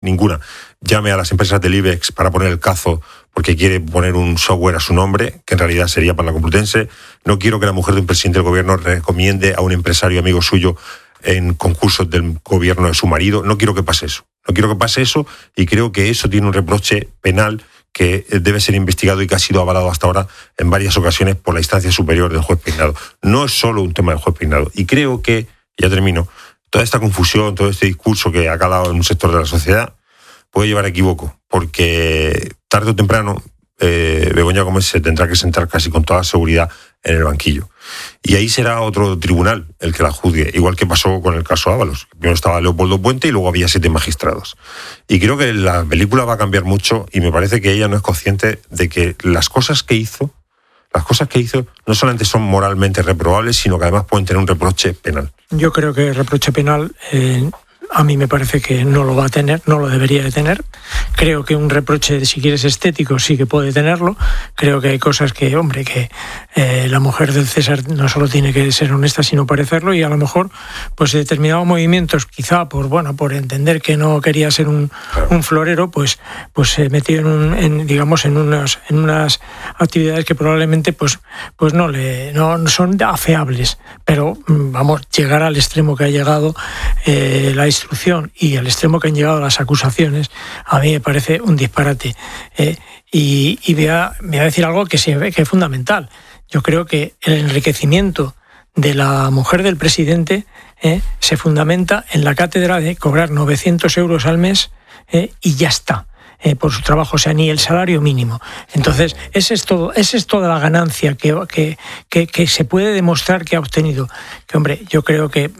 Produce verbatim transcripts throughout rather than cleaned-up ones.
ninguna, llame a las empresas del IBEX para poner el cazo porque quiere poner un software a su nombre, que en realidad sería para la Complutense. No quiero que la mujer de un presidente del gobierno recomiende a un empresario amigo suyo en concursos del gobierno de su marido. No quiero que pase eso. No quiero que pase eso y creo que eso tiene un reproche penal que debe ser investigado y que ha sido avalado hasta ahora en varias ocasiones por la instancia superior del juez Peinado. No es solo un tema del juez Peinado. Y creo que, ya termino, toda esta confusión, todo este discurso que ha calado en un sector de la sociedad puede llevar a equívoco, porque tarde o temprano eh, Begoña Gómez se tendrá que sentar casi con toda seguridad en el banquillo. Y ahí será otro tribunal el que la juzgue, igual que pasó con el caso Ábalos. Primero estaba Leopoldo Puente y luego había siete magistrados. Y creo que la película va a cambiar mucho y me parece que ella no es consciente de que las cosas que hizo, las cosas que hizo no solamente son moralmente reprobables, sino que además pueden tener un reproche penal. Yo creo que el reproche penal... Eh... A mí me parece que no lo va a tener, no lo debería de tener. Creo que un reproche, si quieres, estético, sí que puede tenerlo. Creo que hay cosas que, hombre, que eh, la mujer del César no solo tiene que ser honesta, sino parecerlo, y a lo mejor, pues determinados movimientos, quizá por, bueno, por entender que no quería ser un, un florero, pues, pues se metió en, un, en digamos, en unas, en unas actividades que probablemente, pues, pues no le, no son afeables. Pero, vamos, llegar al extremo que ha llegado eh, la historia y al extremo que han llegado las acusaciones, a mí me parece un disparate. Eh, y y voy, a, voy a decir algo que, se ve que es fundamental. Yo creo que el enriquecimiento de la mujer del presidente eh, se fundamenta en la cátedra de cobrar novecientos euros al mes eh, y ya está. Eh, por su trabajo, o sea, ni el salario mínimo. Entonces, esa es todo, esa es toda la ganancia que, que, que, que se puede demostrar que ha obtenido. Que, hombre, yo creo que,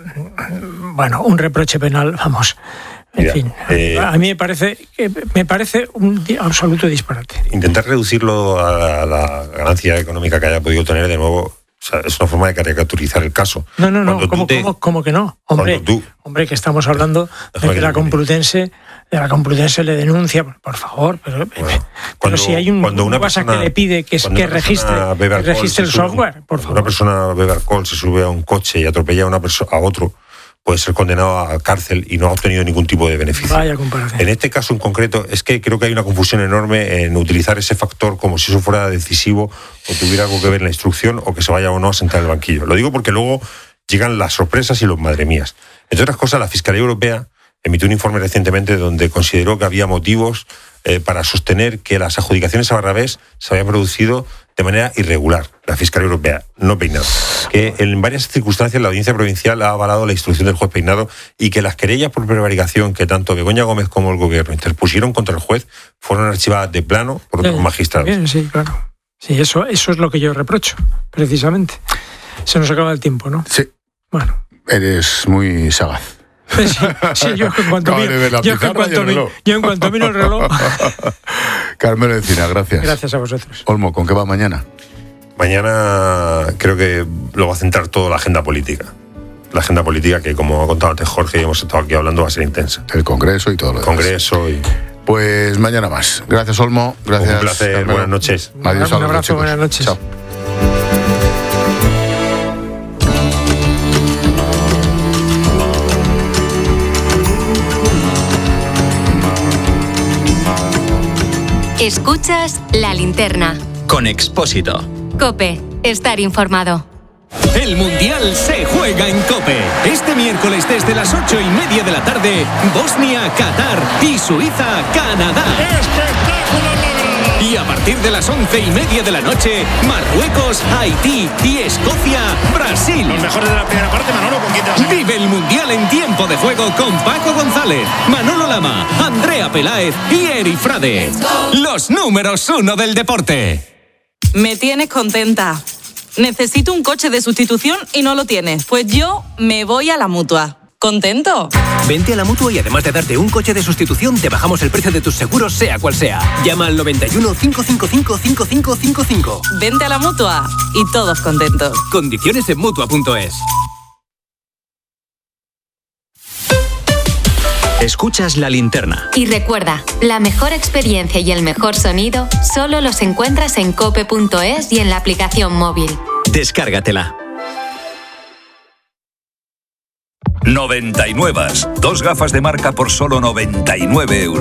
bueno, un reproche penal, vamos, en Mira, fin, eh, a mí me parece, me parece un absoluto disparate. Intentar reducirlo a la ganancia económica que haya podido tener, de nuevo, o sea, es una forma de caricaturizar el caso. No, no, no, ¿cómo, te... ¿cómo, ¿cómo que no? Hombre, tú... hombre, que estamos hablando de que la Complutense... de la Complutense le denuncia, por favor, pero, bueno, pero cuando, si hay un, cuando una un WhatsApp persona, que le pide que, que registre, que registre el software, un, por favor. Una persona bebe alcohol, se sube a un coche y atropella a una persona a otro, puede ser condenado a cárcel y no ha obtenido ningún tipo de beneficio. Vaya comparación. En este caso en concreto es que creo que hay una confusión enorme en utilizar ese factor como si eso fuera decisivo o tuviera algo que ver en la instrucción o que se vaya o no a sentar en el banquillo. Lo digo porque luego llegan las sorpresas y los madre mías. Entre otras cosas, la Fiscalía Europea emitió un informe recientemente donde consideró que había motivos eh, para sostener que las adjudicaciones a Barrabés se habían producido de manera irregular. La Fiscalía Europea, no Peinado. Que en varias circunstancias la Audiencia Provincial ha avalado la instrucción del juez Peinado y que las querellas por prevaricación que tanto Begoña Gómez como el Gobierno interpusieron contra el juez fueron archivadas de plano por otros sí, magistrados. Bien, sí, claro. Sí, eso, eso es lo que yo reprocho, precisamente. Se nos acaba el tiempo, ¿no? Sí. Bueno. Eres muy sagaz. Sí, sí, yo en cuanto miro, yo, en cuanto mi, yo en cuanto miro el reloj. Carmelo Encina, gracias. Gracias a vosotros. Olmo, ¿con qué va mañana? Mañana creo que lo va a centrar todo la agenda política. La agenda política que, como ha contado antes Jorge y hemos estado aquí hablando, va a ser intensa. El Congreso y todo lo demás. Congreso y... Pues mañana más. Gracias, Olmo. Gracias. Un placer. Carmelo. Buenas noches. Adiós. Un abrazo. Buenas noches. Chao. Escuchas La Linterna. Con Expósito. COPE. Estar informado. El Mundial se juega en COPE. Este miércoles desde las ocho y media de la tarde, Bosnia, Qatar y Suiza, Canadá. ¡Espectáculo! Y a partir de las once y media de la noche, Marruecos, Haití y Escocia, Brasil. Los mejores de la primera parte, Manolo, ¿con quién te vas a... Vive el Mundial en tiempo de juego con Paco González, Manolo Lama, Andrea Peláez y Eri Frade. Los números uno del deporte. Me tienes contenta. Necesito un coche de sustitución y no lo tienes. Pues yo me voy a la Mutua. ¿Contento? Vente a la Mutua y además de darte un coche de sustitución, te bajamos el precio de tus seguros, sea cual sea. Llama al noventa y uno, cinco cinco cinco, cinco cinco cinco cinco. Vente a la Mutua y todos contentos. Condiciones en Mutua punto es. Escuchas La Linterna. Y recuerda, la mejor experiencia y el mejor sonido solo los encuentras en cope punto es y en la aplicación móvil. Descárgatela. noventa y nueve. Dos gafas de marca por solo noventa y nueve euros.